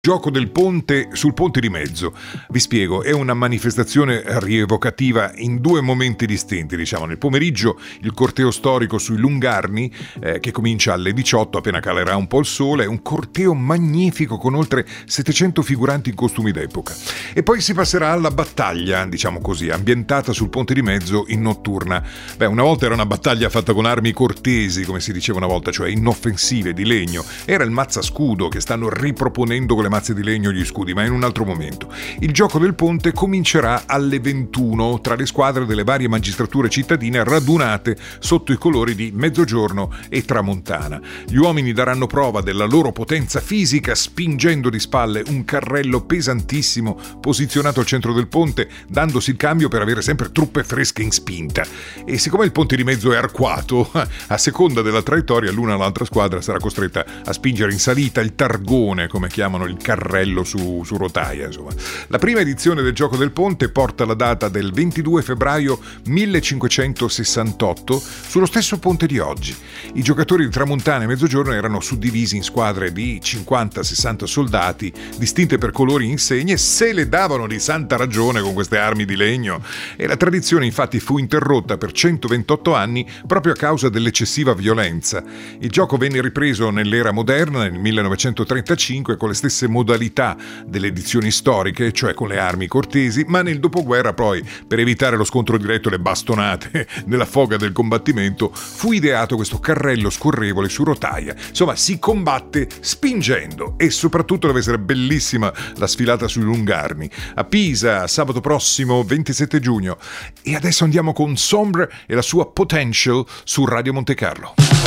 Gioco del ponte sul ponte di mezzo. Vi spiego, è una manifestazione rievocativa in due momenti distinti, diciamo. Nel pomeriggio il corteo storico sui Lungarni, che comincia alle 18 appena calerà un po' il sole, è un corteo magnifico con oltre 700 figuranti in costumi d'epoca. E poi si passerà alla battaglia, diciamo così, ambientata sul ponte di mezzo in notturna. Una volta era una battaglia fatta con armi cortesi, come si diceva una volta, cioè inoffensive, di legno. Era il mazzascudo che stanno riproponendo con le mazze di legno gli scudi, ma in un altro momento. Il gioco del ponte comincerà alle 21 tra le squadre delle varie magistrature cittadine radunate sotto i colori di Mezzogiorno e Tramontana. Gli uomini daranno prova della loro potenza fisica spingendo di spalle un carrello pesantissimo posizionato al centro del ponte, dandosi il cambio per avere sempre truppe fresche in spinta. E siccome il ponte di mezzo è arcuato, a seconda della traiettoria l'una o l'altra squadra sarà costretta a spingere in salita il targone, come chiamano il carrello su rotaia, insomma. La prima edizione del Gioco del Ponte porta la data del 22 febbraio 1568 sullo stesso ponte di oggi. I giocatori di Tramontana e Mezzogiorno erano suddivisi in squadre di 50-60 soldati, distinte per colori e insegne, se le davano di santa ragione con queste armi di legno, e la tradizione infatti fu interrotta per 128 anni proprio a causa dell'eccessiva violenza. Il gioco venne ripreso nell'era moderna nel 1935 con le stesse modalità delle edizioni storiche, cioè con le armi cortesi, ma nel dopoguerra poi, per evitare lo scontro diretto e le bastonate nella foga del combattimento, fu ideato questo carrello scorrevole su rotaia. Insomma, si combatte spingendo, e soprattutto deve essere bellissima la sfilata sui Lungarni a Pisa sabato prossimo 27 giugno. E adesso andiamo con Sombre e la sua Potential su Radio Monte Carlo.